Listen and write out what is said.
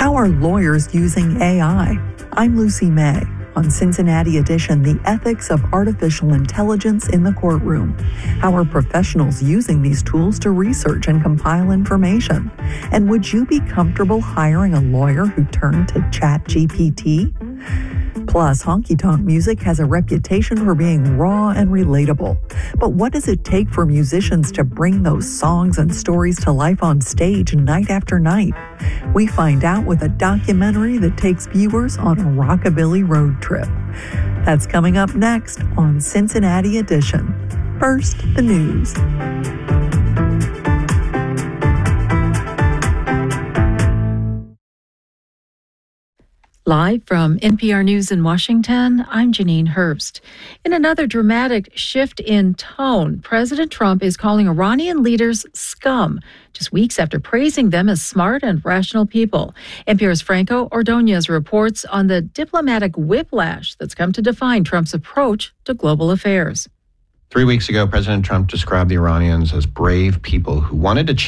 How are lawyers using AI? I'm Lucy May. On Cincinnati Edition, the ethics of artificial intelligence in the courtroom. How are professionals using these tools to research and compile information? And would you be comfortable hiring a lawyer who turned to ChatGPT? Plus, honky-tonk music has a reputation for being raw and relatable. But what does it take for musicians to bring those songs and stories to life on stage night after night? We find out with a documentary that takes viewers on a rockabilly road trip. That's coming up next on Cincinnati Edition. First, the news. Live from NPR News in Washington, I'm Janine Herbst. In another dramatic shift in tone, President Trump is calling Iranian leaders scum, just weeks after praising them as smart and rational people. NPR's Franco Ordonez reports on the diplomatic whiplash that's come to define Trump's approach to global affairs. 3 weeks ago, President Trump described the Iranians as brave people who wanted to